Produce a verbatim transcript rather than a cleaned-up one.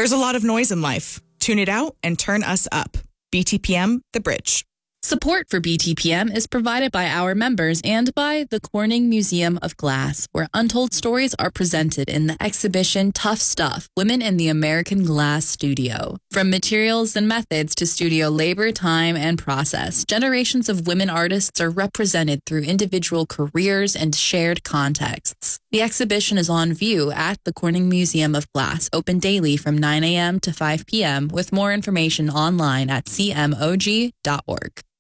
There's a lot of noise in life. Tune it out and turn us up. B T P M, The Bridge. Support for B T P M is provided by our members and by the Corning Museum of Glass, where untold stories are presented in the exhibition Tough Stuff, Women in the American Glass Studio. From materials and methods to studio labor, time, and process, generations of women artists are represented through individual careers and shared contexts. The exhibition is on view at the Corning Museum of Glass, open daily from nine a.m. to five p.m., with more information online at c m o g dot org.